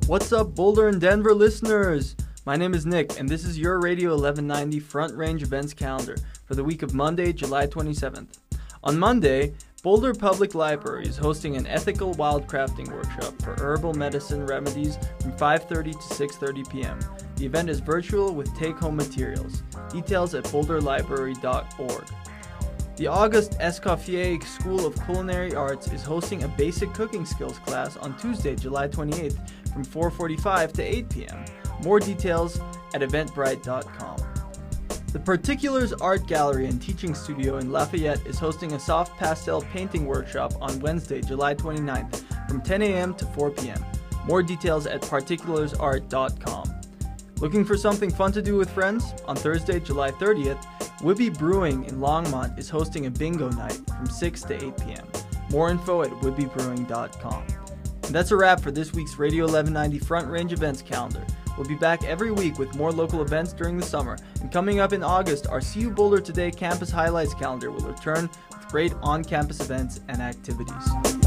What's up, Boulder and Denver listeners? My name is Nick, and this is your Radio 1190 Front Range Events Calendar for the week of Monday, July 27th. On Monday, Boulder Public Library is hosting an ethical wildcrafting workshop for herbal medicine remedies from 5:30 to 6:30 p.m. The event is virtual with take-home materials. Details at boulderlibrary.org. The Auguste Escoffier School of Culinary Arts is hosting a basic cooking skills class on Tuesday, July 28th from 4:45 to 8 p.m. More details at eventbrite.com. The Particulars Art Gallery and Teaching Studio in Lafayette is hosting a soft pastel painting workshop on Wednesday, July 29th from 10 a.m. to 4 p.m. More details at particularsart.com. Looking for something fun to do with friends? On Thursday, July 30th, Whibby Brewing in Longmont is hosting a bingo night from 6 to 8 p.m. More info at whibbybrewing.com. And that's a wrap for this week's Radio 1190 Front Range Events Calendar. We'll be back every week with more local events during the summer. And coming up in August, our CU Boulder Today Campus Highlights Calendar will return with great on-campus events and activities.